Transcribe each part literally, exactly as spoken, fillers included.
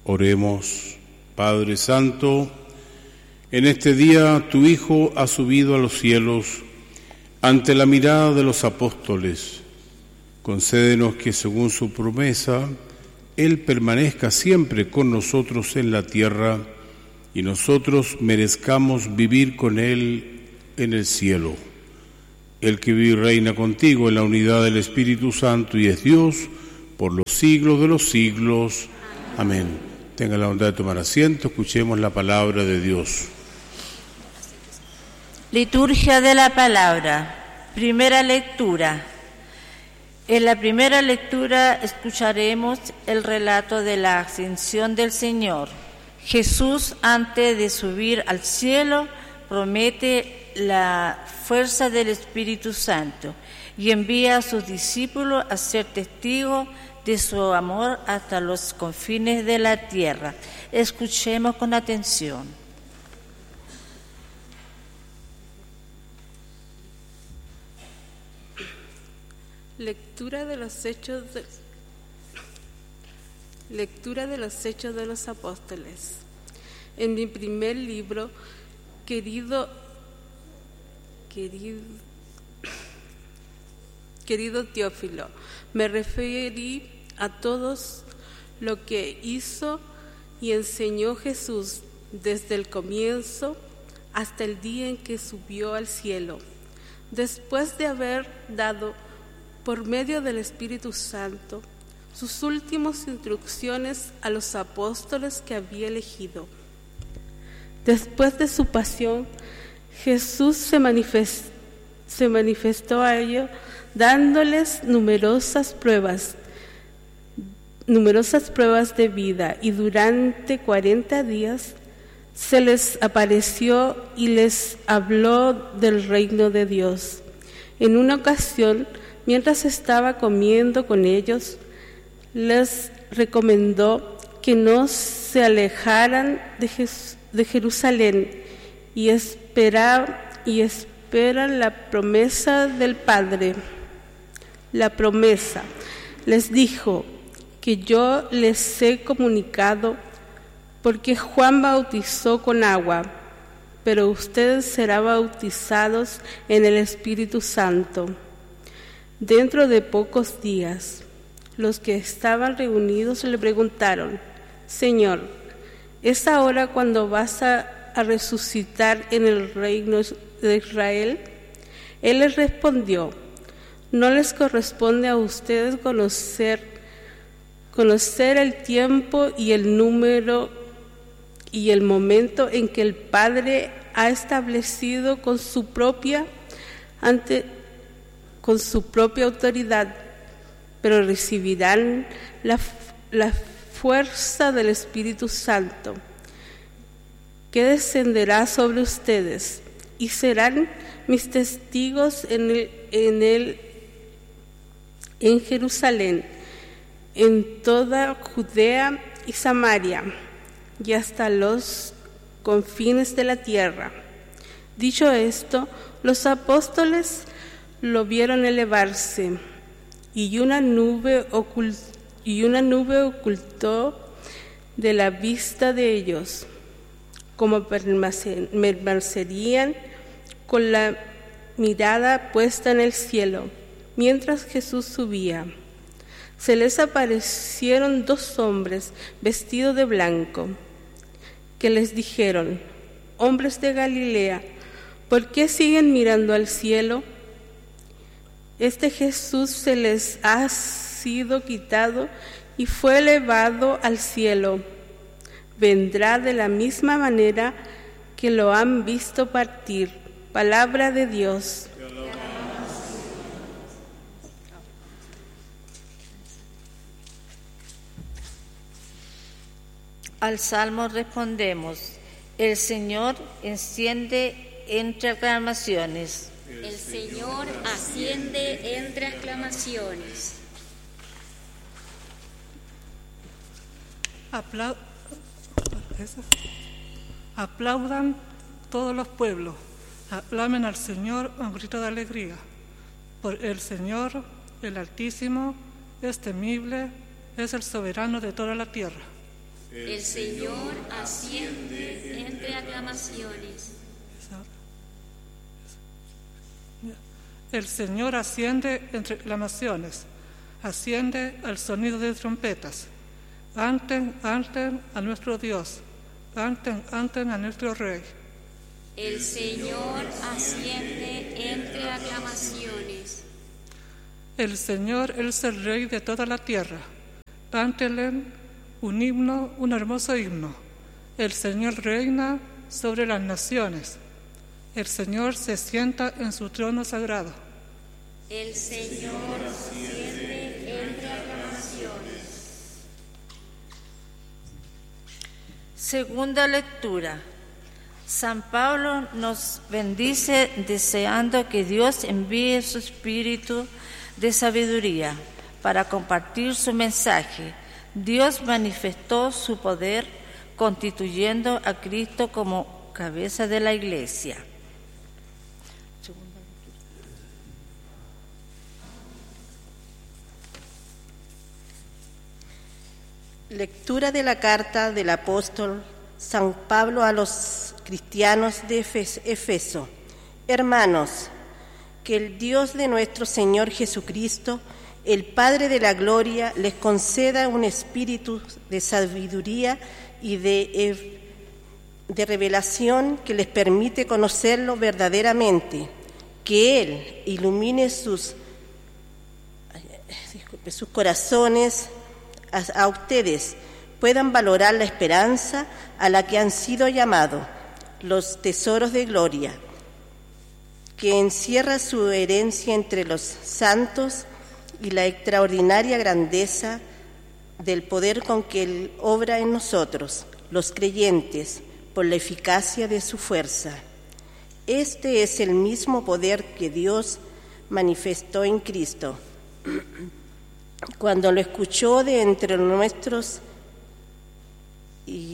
Oremos. Padre Santo, en este día tu Hijo ha subido a los cielos ante la mirada de los apóstoles. Concédenos que, según su promesa, Él permanezca siempre con nosotros en la tierra y nosotros merezcamos vivir con Él en el cielo. El que vive y reina contigo en la unidad del Espíritu Santo y es Dios por los siglos de los siglos. Amén. Tengan la bondad de tomar asiento, escuchemos la palabra de Dios. Liturgia de la palabra. Primera lectura. En la primera lectura escucharemos el relato de la ascensión del Señor. Jesús, antes de subir al cielo, promete la fuerza del Espíritu Santo y envía a sus discípulos a ser testigos de su amor hasta los confines de la tierra. Escuchemos con atención. Lectura de los Hechos de, lectura de los Hechos de los Apóstoles. En mi primer libro, querido, querido, querido Teófilo, me referí a todos lo que hizo y enseñó Jesús desde el comienzo hasta el día en que subió al cielo, después de haber dado por medio del Espíritu Santo sus últimas instrucciones a los apóstoles que había elegido. Después de su pasión, Jesús se manifestó, se manifestó a ellos dándoles numerosas pruebas, numerosas pruebas de vida, y durante cuarenta días se les apareció y les habló del reino de Dios. En una ocasión, mientras estaba comiendo con ellos, les recomendó que no se alejaran de, Jes- de Jerusalén y esperaran y esperan la promesa del Padre. La promesa. Les dijo que yo les he comunicado, porque Juan bautizó con agua, pero ustedes serán bautizados en el Espíritu Santo dentro de pocos días. Los que estaban reunidos le preguntaron: Señor, ¿es ahora cuando vas a, a resucitar en el reino de Israel? Él les respondió: no les corresponde a ustedes conocer, conocer el tiempo y el número y el momento en que el Padre ha establecido con su propia ante con su propia autoridad, pero recibirán la, la fuerza del Espíritu Santo, que descenderá sobre ustedes, y serán mis testigos en el, en el, en Jerusalén, en toda Judea y Samaria, y hasta los confines de la tierra. Dicho esto, los apóstoles lo vieron elevarse, y una nube ocult- y una nube ocultó de la vista de ellos, como permanecerían con la mirada puesta en el cielo, mientras Jesús subía. Se les aparecieron dos hombres vestidos de blanco, que les dijeron: hombres de Galilea, ¿por qué siguen mirando al cielo? Este Jesús se les ha sido quitado y fue elevado al cielo. Vendrá de la misma manera que lo han visto partir. Palabra de Dios. Al salmo respondemos: el Señor enciende entre aclamaciones. El Señor asciende entre aclamaciones. Apla- Aplaudan todos los pueblos, aclamen al Señor a un grito de alegría. Por el Señor, el Altísimo, es temible, es el soberano de toda la tierra. El Señor asciende entre aclamaciones. El Señor asciende entre aclamaciones, asciende al sonido de trompetas. Canten, canten a nuestro Dios, canten, canten a nuestro Rey. El Señor asciende entre aclamaciones. El Señor es el Rey de toda la tierra. Cántenle un himno, un hermoso himno. El Señor reina sobre las naciones. El Señor se sienta en su trono sagrado. El Señor asciende entre aclamaciones. Segunda lectura. San Pablo nos bendice deseando que Dios envíe su espíritu de sabiduría para compartir su mensaje. Dios manifestó su poder constituyendo a Cristo como cabeza de la Iglesia. Lectura de la carta del apóstol San Pablo a los cristianos de Efeso. Hermanos, que el Dios de nuestro Señor Jesucristo, el Padre de la gloria, les conceda un espíritu de sabiduría y de, de revelación que les permite conocerlo verdaderamente, que Él ilumine sus, disculpe, sus corazones, a, a ustedes puedan valorar la esperanza a la que han sido llamados, los tesoros de gloria, que encierra su herencia entre los santos y la extraordinaria grandeza del poder con que Él obra en nosotros, los creyentes, por la eficacia de su fuerza. Este es el mismo poder que Dios manifestó en Cristo, cuando lo escuchó de entre nuestros y,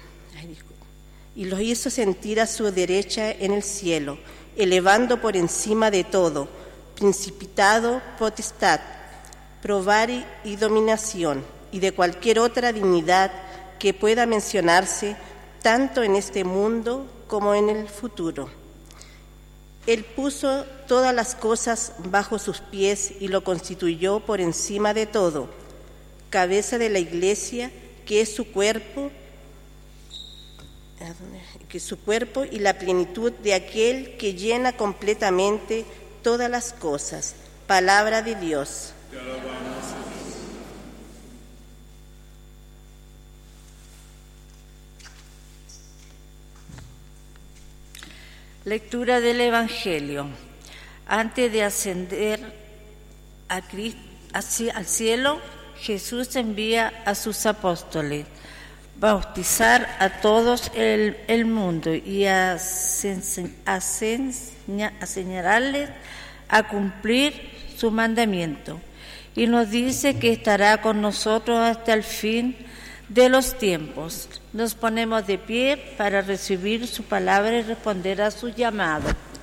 y los hizo sentir a su derecha en el cielo, elevando por encima de todo principado, potestad, probar y, y dominación, y de cualquier otra dignidad que pueda mencionarse tanto en este mundo como en el futuro. Él puso todas las cosas bajo sus pies y lo constituyó por encima de todo, cabeza de la Iglesia, que es su cuerpo, que es su cuerpo y la plenitud de aquel que llena completamente todas las cosas. Palabra de Dios. Te alabamos. Lectura del Evangelio. Antes de ascender a Cristo, al cielo, Jesús envía a sus apóstoles bautizar a todos el, el mundo y a, a, a señalarles a cumplir su mandamiento. Y nos dice que estará con nosotros hasta el fin de los tiempos. Nos ponemos de pie para recibir su palabra y responder a su llamado.